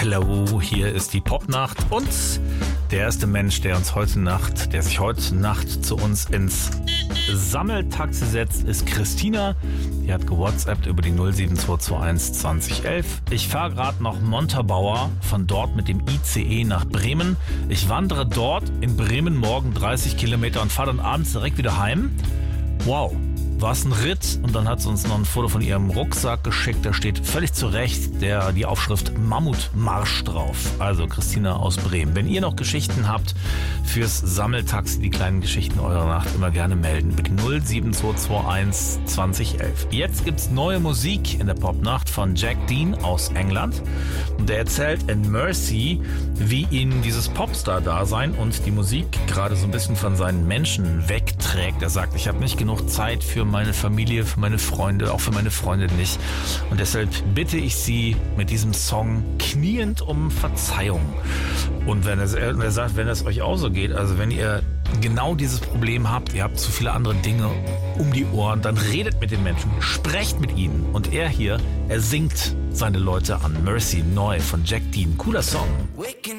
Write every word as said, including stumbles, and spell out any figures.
Hello, hier ist die Popnacht und der erste Mensch, der uns heute Nacht, der sich heute Nacht zu uns ins Sammeltaxi setzt, ist Christina. Die hat gewhatsappt über die null sieben zwei zwei eins zwanzig elf. Ich fahre gerade nach Montabaur, von dort mit dem I C E nach Bremen. Ich wandere dort in Bremen morgen dreißig Kilometer und fahre dann abends direkt wieder heim. Wow. War es ein Ritt, und dann hat sie uns noch ein Foto von ihrem Rucksack geschickt. Da steht völlig zu Recht der, die Aufschrift Mammutmarsch drauf. Also Christina aus Bremen. Wenn ihr noch Geschichten habt fürs Sammeltaxi, die kleinen Geschichten eurer Nacht, immer gerne melden. Mit null sieben zwei zwei eins zwanzig elf. Jetzt gibt's neue Musik in der Popnacht von Jack Dean aus England. Und er erzählt in Mercy, wie ihn dieses Popstar-Dasein und die Musik gerade so ein bisschen von seinen Menschen wegträgt. Er sagt, ich habe nicht genug Zeit für meine Familie, für meine Freunde, auch für meine Freunde nicht. Und deshalb bitte ich Sie mit diesem Song kniend um Verzeihung. Und wenn es, er sagt, wenn es euch auch so geht, also wenn ihr genau dieses Problem habt, ihr habt zu viele andere Dinge um die Ohren, dann redet mit den Menschen, sprecht mit ihnen. Und er hier, er singt seine Leute an. Mercy, neu von Jack Dean. Cooler Song.